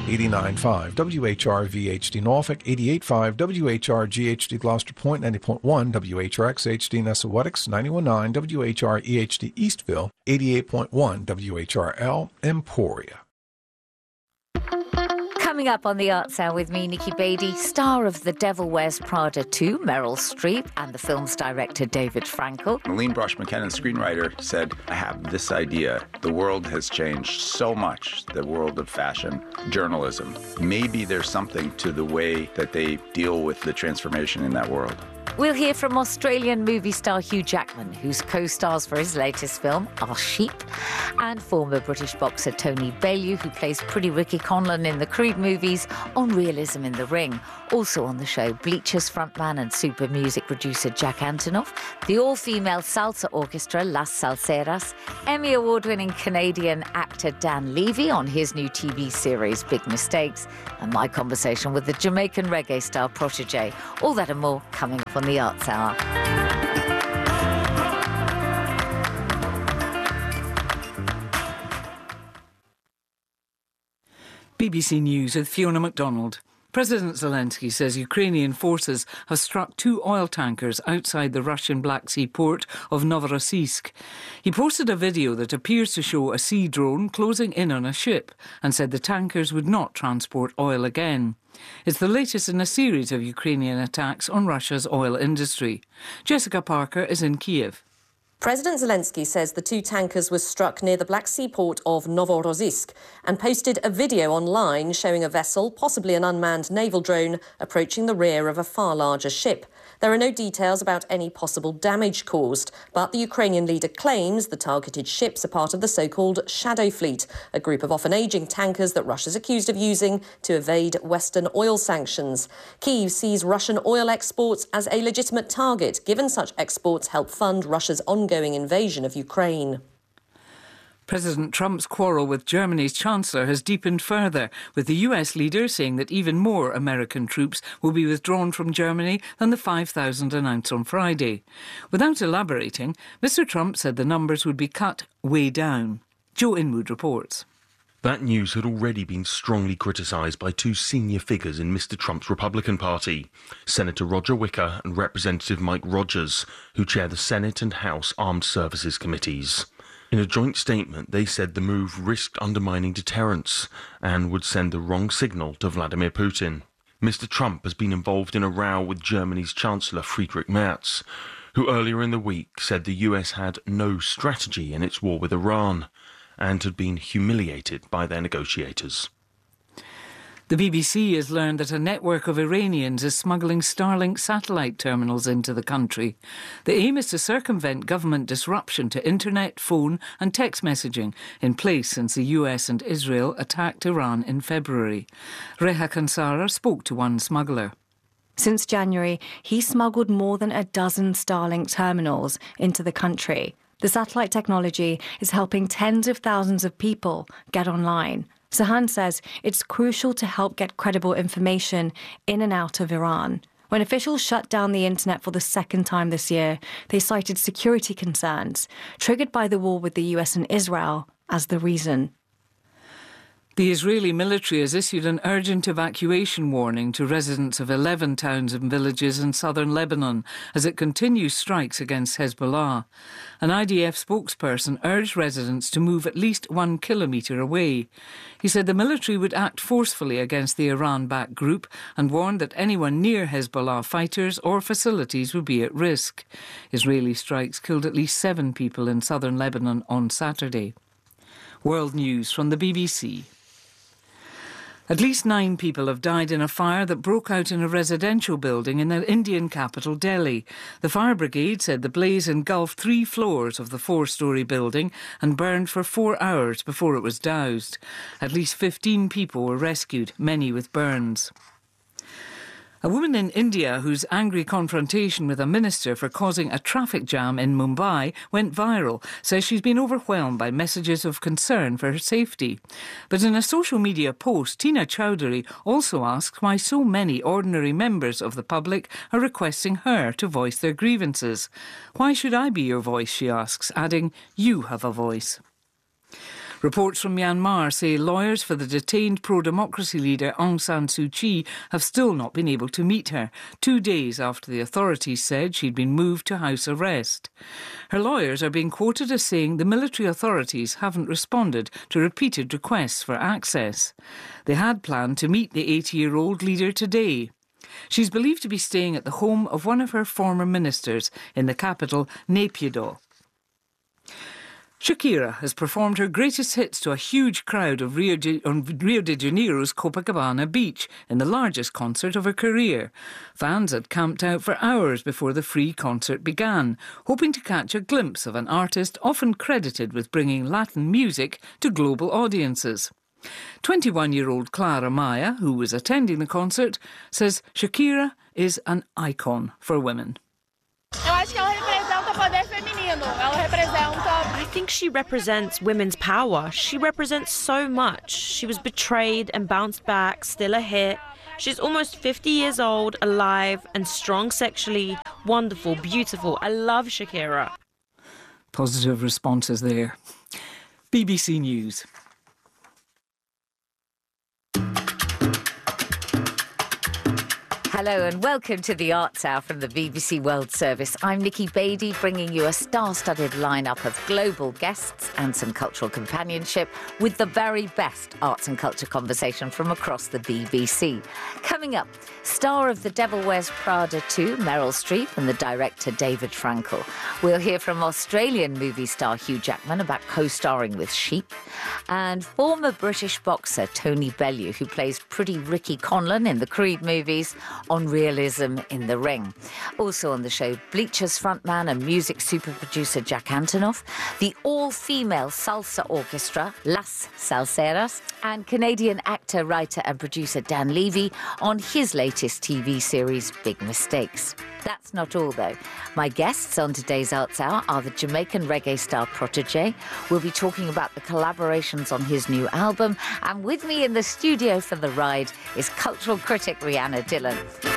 89.5 WHR VHD Norfolk, 88.5 WHR GHD Gloucester Point, 90.1 WHRX HD Nessawetics, 91.9 WHR EHD Eastville, 88.1 WHRL Emporia. Coming up on the Arts Hour with me, Nikki Beattie, star of The Devil Wears Prada 2, Meryl Streep, and the film's director, David Frankel. Aline Brosh McKenna, screenwriter, said, I have this idea. The world has changed so much, the world of fashion, journalism. Maybe there's something to the way that they deal with the transformation in that world. We'll hear from Australian movie star Hugh Jackman, whose co-stars for his latest film are Sheep, and former British boxer Tony Bellew, who plays Pretty Ricky Conlon in the Creed movies, on Realism in the Ring. Also on the show, Bleachers frontman and super music producer Jack Antonoff, the all-female salsa orchestra Las Salseras, Emmy Award-winning Canadian actor Dan Levy on his new TV series Big Mistakes, and my conversation with the Jamaican reggae star Protégé. All that and more coming up on the Arts Hour. BBC News with Fiona MacDonald. President Zelensky says Ukrainian forces have struck 2 oil tankers outside the Russian Black Sea port of Novorossiysk. He posted a video that appears to show a sea drone closing in on a ship and said the tankers would not transport oil again. It's the latest in a series of Ukrainian attacks on Russia's oil industry. Jessica Parker is in Kiev. President Zelensky says the 2 tankers were struck near the Black Sea port of Novorossiysk and posted a video online showing a vessel, possibly an unmanned naval drone, approaching the rear of a far larger ship. There are no details about any possible damage caused, but the Ukrainian leader claims the targeted ships are part of the so-called Shadow Fleet, a group of often ageing tankers that Russia's accused of using to evade Western oil sanctions. Kyiv sees Russian oil exports as a legitimate target, given such exports help fund Russia's ongoing invasion of Ukraine. President Trump's quarrel with Germany's Chancellor has deepened further, with the US leader saying that even more American troops will be withdrawn from Germany than the 5,000 announced on Friday. Without elaborating, Mr. Trump said the numbers would be cut way down. Joe Inwood reports. That news had already been strongly criticised by 2 senior figures in Mr. Trump's Republican Party, Senator Roger Wicker and Representative Mike Rogers, who chair the Senate and House Armed Services Committees. In a joint statement, they said the move risked undermining deterrence and would send the wrong signal to Vladimir Putin. Mr. Trump has been involved in a row with Germany's Chancellor Friedrich Merz, who earlier in the week said the US had no strategy in its war with Iran and had been humiliated by their negotiators. The BBC has learned that a network of Iranians is smuggling Starlink satellite terminals into the country. The aim is to circumvent government disruption to internet, phone and text messaging in place since the US and Israel attacked Iran in February. Reha Kansara spoke to one smuggler. Since January, he smuggled more than a dozen Starlink terminals into the country. The satellite technology is helping tens of thousands of people get online. Sahan says it's crucial to help get credible information in and out of Iran. When officials shut down the internet for the second time this year, they cited security concerns, triggered by the war with the US and Israel, as the reason. The Israeli military has issued an urgent evacuation warning to residents of 11 towns and villages in southern Lebanon as it continues strikes against Hezbollah. An IDF spokesperson urged residents to move at least 1 kilometre away. He said the military would act forcefully against the Iran-backed group and warned that anyone near Hezbollah fighters or facilities would be at risk. Israeli strikes killed at least 7 people in southern Lebanon on Saturday. World News from the BBC. At least 9 people have died in a fire that broke out in a residential building in the Indian capital, Delhi. The fire brigade said the blaze engulfed 3 floors of the 4-storey building and burned for 4 hours before it was doused. At least 15 people were rescued, many with burns. A woman in India whose angry confrontation with a minister for causing a traffic jam in Mumbai went viral says she's been overwhelmed by messages of concern for her safety. But in a social media post, Tina Chowdhury also asks why so many ordinary members of the public are requesting her to voice their grievances. Why should I be your voice, she asks, adding, you have a voice. Reports from Myanmar say lawyers for the detained pro-democracy leader Aung San Suu Kyi have still not been able to meet her, 2 days after the authorities said she'd been moved to house arrest. Her lawyers are being quoted as saying the military authorities haven't responded to repeated requests for access. They had planned to meet the 80-year-old leader today. She's believed to be staying at the home of one of her former ministers in the capital, Naypyidaw. Shakira has performed her greatest hits to a huge crowd on Rio de Janeiro's Copacabana beach in the largest concert of her career. Fans had camped out for hours before the free concert began, hoping to catch a glimpse of an artist often credited with bringing Latin music to global audiences. 21-year-old Clara Maya, who was attending the concert, says Shakira is an icon for women. I think she represents women's power. She represents so much. She was betrayed and bounced back, still a hit. She's almost 50 years old, alive and strong sexually. Wonderful, beautiful. I love Shakira. Positive responses there. BBC News. Hello and welcome to the Arts Hour from the BBC World Service. I'm Nikki Beattie, bringing you a star-studded lineup of global guests and some cultural companionship with the very best arts and culture conversation from across the BBC. Coming up, star of The Devil Wears Prada 2, Meryl Streep, and the director David Frankel. We'll hear from Australian movie star Hugh Jackman about co-starring with Sheep, and former British boxer Tony Bellew, who plays Pretty Ricky Conlon in the Creed movies, on realism in the ring. Also on the show, Bleachers frontman and music super producer Jack Antonoff, the all-female salsa orchestra Las Salseras, and Canadian actor, writer and producer Dan Levy on his latest TV series Big Mistakes. That's not all, though. My guests on today's Arts Hour are the Jamaican reggae star Protégé. We'll be talking about the collaborations on his new album. And with me in the studio for the ride is cultural critic Rhianna Dillon.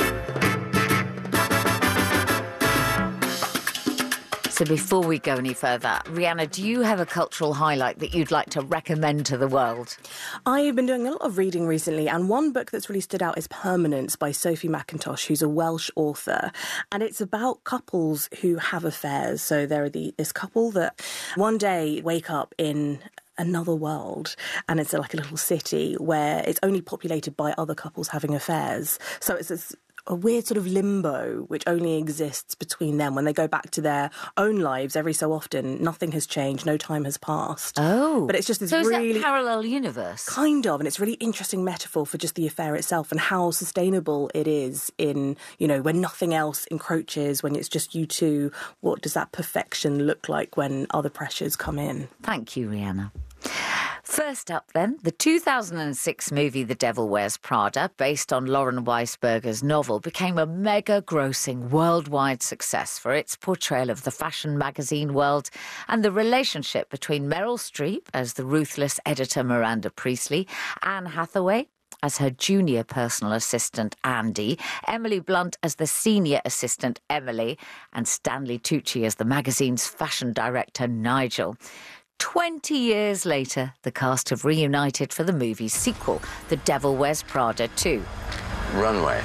So before we go any further, Rhianna, do you have a cultural highlight that you'd like to recommend to the world? I've been doing a lot of reading recently, and one book that's really stood out is Permanence by Sophie McIntosh, who's a Welsh author. And it's about couples who have affairs. So there are this couple that one day wake up in another world, and it's like a little city where it's only populated by other couples having affairs. So it's a weird sort of limbo which only exists between them. When they go back to their own lives every so often, nothing has changed, no time has passed. Oh. But it's just this so really... is that parallel universe? Kind of, and it's a really interesting metaphor for just the affair itself and how sustainable it is in, when nothing else encroaches, when it's just you two. What does that perfection look like when other pressures come in? Thank you, Rhianna. First up, then, the 2006 movie The Devil Wears Prada, based on Lauren Weisberger's novel, became a mega-grossing worldwide success for its portrayal of the fashion magazine world and the relationship between Meryl Streep as the ruthless editor Miranda Priestley, Anne Hathaway as her junior personal assistant, Andy, Emily Blunt as the senior assistant, Emily, and Stanley Tucci as the magazine's fashion director, Nigel. 20 years later, the cast have reunited for the movie's sequel, The Devil Wears Prada 2. Runway.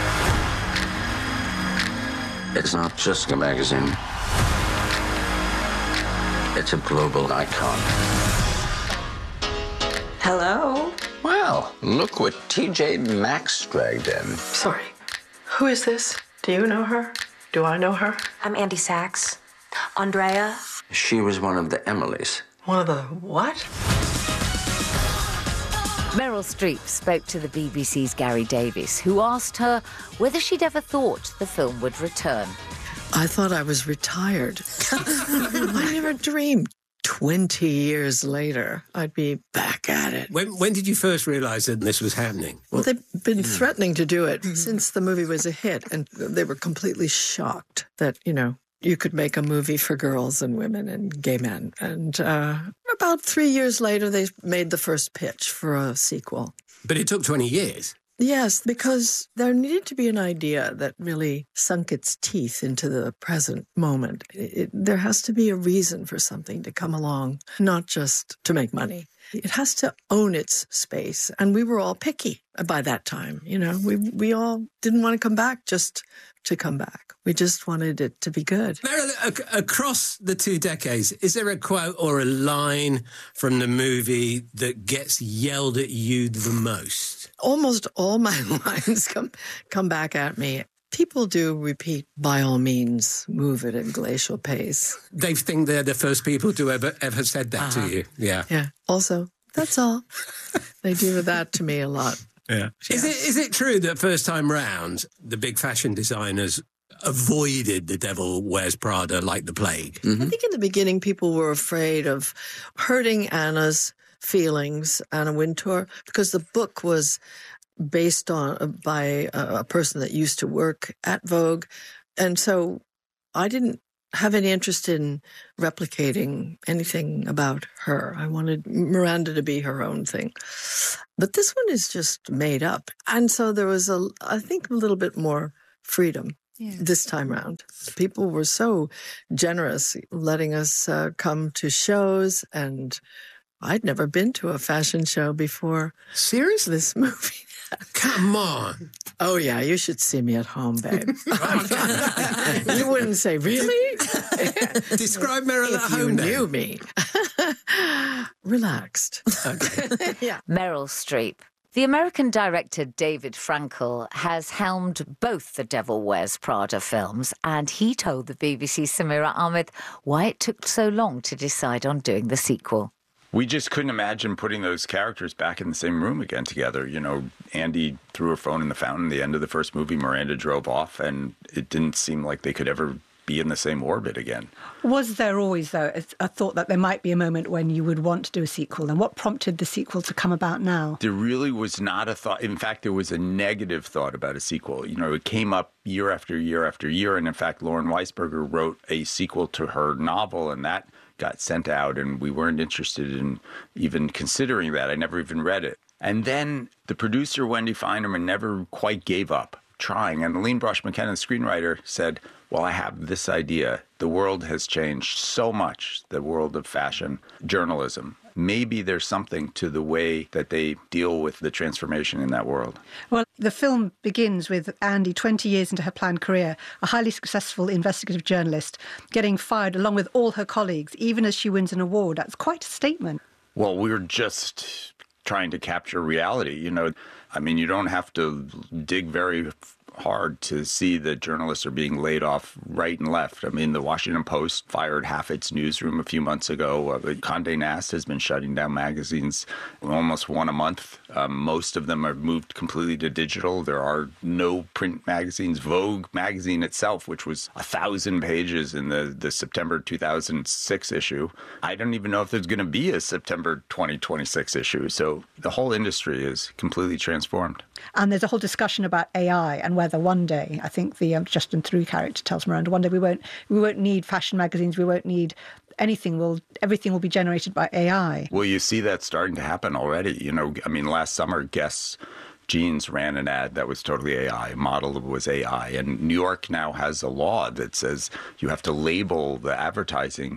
It's not just a magazine. It's a global icon. Hello? Well, look what TJ Maxx dragged in. Sorry. Who is this? Do you know her? Do I know her? I'm Andy Sachs. Andrea? She was one of the Emilys. One of the what? Meryl Streep spoke to the BBC's Gary Davies, who asked her whether she'd ever thought the film would return. I thought I was retired. I never dreamed 20 years later I'd be back at it. When did you first realise that this was happening? Well, they've been threatening to do it since the movie was a hit, and they were completely shocked that, you could make a movie for girls and women and gay men. And about 3 years later, they made the first pitch for a sequel. But it took 20 years. Yes, because there needed to be an idea that really sunk its teeth into the present moment. There has to be a reason for something to come along, not just to make money. It has to own its space. And we were all picky by that time. You know, we all didn't want to come back just to come back. We just wanted it to be good. Meryl, across the 2 decades, is there a quote or a line from the movie that gets yelled at you the most? Almost all my lines come back at me. People do repeat, by all means, move at a glacial pace. They think they're the first people to ever said that to you. Yeah. Yeah. Also, that's all. They do that to me a lot. Yeah. Is it true that first time round, the big fashion designers avoided The Devil Wears Prada like the plague? Mm-hmm. I think in the beginning people were afraid of hurting Anna Wintour, because the book was based on by a person that used to work at Vogue. And so I didn't have any interest in replicating anything about her. I wanted Miranda to be her own thing. But this one is just made up. And so there was, I think, a little bit more freedom this time around. People were so generous letting us come to shows, and I'd never been to a fashion show before. Seriously? This movie. Come on. Oh, yeah, you should see me at home, babe. You wouldn't say, really? Describe Meryl at home, then. You knew me. Relaxed. Okay. Yeah. Meryl Streep. The American director David Frankel has helmed both the Devil Wears Prada films, and he told the BBC's Samira Ahmed why it took so long to decide on doing the sequel. We just couldn't imagine putting those characters back in the same room again together. You know, Andy threw her phone in the fountain at the end of the first movie. Miranda drove off, and it didn't seem like they could ever be in the same orbit again. Was there always, though, a thought that there might be a moment when you would want to do a sequel? And what prompted the sequel to come about now? There really was not a thought. In fact, there was a negative thought about a sequel. You know, it came up year after year after year. And in fact, Lauren Weisberger wrote a sequel to her novel, and that got sent out, and we weren't interested in even considering that. I never even read it. And then the producer, Wendy Feinerman, never quite gave up trying. And Aline Brosh McKenna, the screenwriter, said, well, I have this idea. The world has changed so much, the world of fashion, journalism. Maybe there's something to the way that they deal with the transformation in that world. Well, the film begins with Andy, 20 years into her planned career, a highly successful investigative journalist, getting fired along with all her colleagues, even as she wins an award. That's quite a statement. Well, we're just trying to capture reality. You know, I mean, you don't have to dig very hard to see that journalists are being laid off right and left. I mean, the Washington Post fired half its newsroom a few months ago. Condé Nast has been shutting down magazines almost one a month. Most of them have moved completely to digital. There are no print magazines. Vogue magazine itself, which was 1,000 pages in the September 2006 issue, I don't even know if there's going to be a September 2026 issue. So the whole industry is completely transformed. And there's a whole discussion about AI and whether one day, I think the Justin Theroux character tells Miranda, one day we won't need fashion magazines, we won't need anything. Everything will be generated by AI. Well, you see that starting to happen already. You know, I mean, last summer, Guess Jeans ran an ad that was totally AI. A model was AI. And New York now has a law that says you have to label the advertising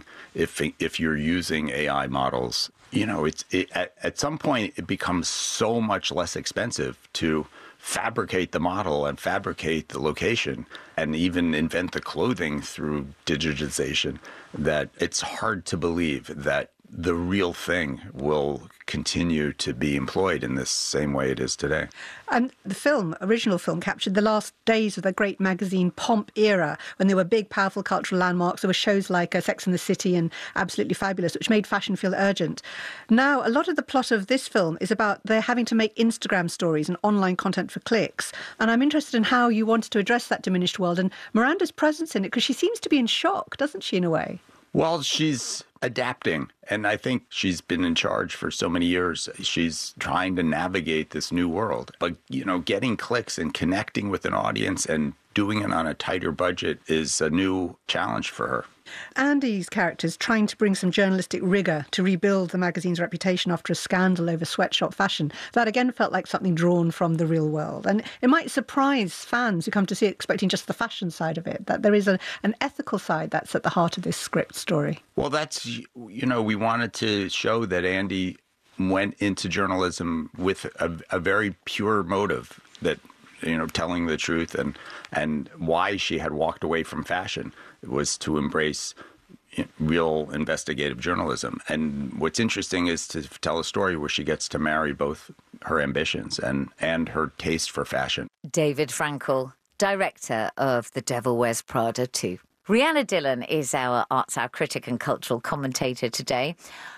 if you're using AI models. You know, at some point, it becomes so much less expensive to fabricate the model and fabricate the location and even invent the clothing through digitization that it's hard to believe that the real thing will continue to be employed in this same way it is today. And the original film, captured the last days of the great magazine pomp era, when there were big, powerful cultural landmarks. There were shows like Sex and the City and Absolutely Fabulous, which made fashion feel urgent. Now, a lot of the plot of this film is about they're having to make Instagram stories and online content for clicks. And I'm interested in how you wanted to address that diminished world and Miranda's presence in it, because she seems to be in shock, doesn't she, in a way? Well, she's adapting, and I think she's been in charge for so many years. She's trying to navigate this new world. But, you know, getting clicks and connecting with an audience and doing it on a tighter budget is a new challenge for her. Andy's character is trying to bring some journalistic rigour to rebuild the magazine's reputation after a scandal over sweatshop fashion. That again felt like something drawn from the real world. And it might surprise fans who come to see it expecting just the fashion side of it, that there is an ethical side that's at the heart of this script story. Well, that's, we wanted to show that Andy went into journalism with a very pure motive, that telling the truth, and why she had walked away from fashion was to embrace real investigative journalism. And what's interesting is to tell a story where she gets to marry both her ambitions and her taste for fashion. David Frankel, director of The Devil Wears Prada 2. Rhianna Dillon is our Arts Hour critic and cultural commentator today.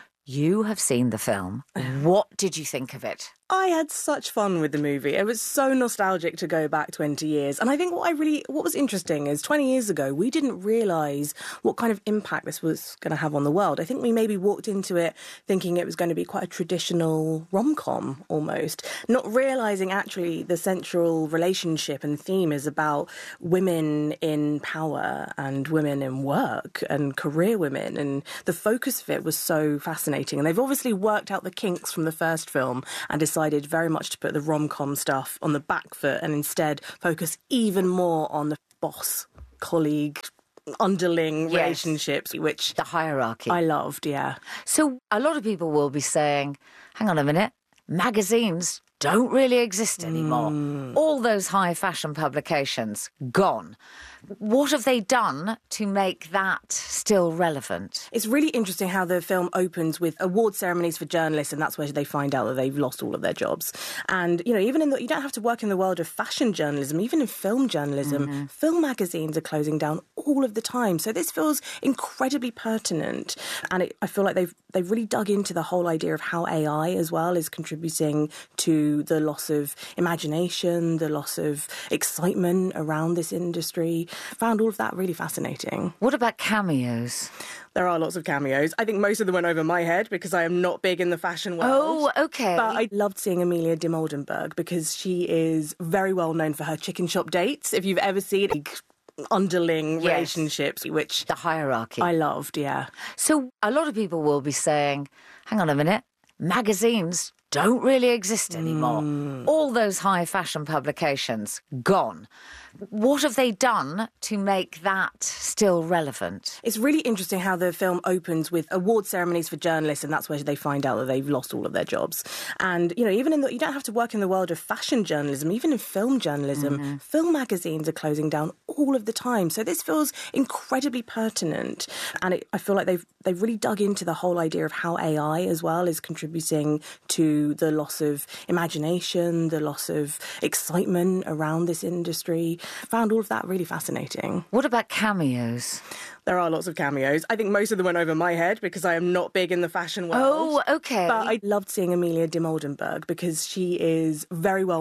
You have seen the film. What did you think of it? I had such fun with the movie. It was so nostalgic to go back 20 years. And I think what was interesting is 20 years ago, we didn't realise what kind of impact this was going to have on the world. I think we maybe walked into it thinking it was going to be quite a traditional rom-com almost, not realising actually the central relationship and theme is about women in power and women in work and career women. And the focus of it was so fascinating. And they've obviously worked out the kinks from the first film and decided very much to put the rom-com stuff on the back foot and instead focus even more on the boss, colleague, underling relationships, which... The hierarchy. I loved, yeah. So a lot of people will be saying, hang on a minute, magazines don't really exist anymore. All those high fashion publications, gone. What have they done to make that still relevant? It's really interesting how the film opens with award ceremonies for journalists, and that's where they find out that they've lost all of their jobs. And, even you don't have to work in the world of fashion journalism, even in film journalism, film magazines are closing down all of the time. So this feels incredibly pertinent. And I feel like they've really dug into the whole idea of how AI as well is contributing to the loss of imagination, the loss of excitement around this industry. Found all of that really fascinating. What about cameos? There are lots of cameos. I think most of them went over my head because I am not big in the fashion world. Oh, okay. But I loved seeing Amelia de Moldenberg because she is very well known for her chicken shop dates. If you've ever seen underling relationships, which... The hierarchy. I loved, yeah. So a lot of people will be saying, hang on a minute, magazines don't really exist anymore. All those high fashion publications, gone. What have they done to make that still relevant? It's really interesting how the film opens with award ceremonies for journalists, and that's where they find out that they've lost all of their jobs. And, even you don't have to work in the world of fashion journalism, even in film journalism, film magazines are closing down all of the time. So this feels incredibly pertinent. And I feel like they've really dug into the whole idea of how AI as well is contributing to the loss of imagination, the loss of excitement around this industry. Found all of that really fascinating. What about cameos? There are lots of cameos. I think most of them went over my head because I am not big in the fashion world. Oh, okay. But I loved seeing Amelia de Moldenberg because she is very well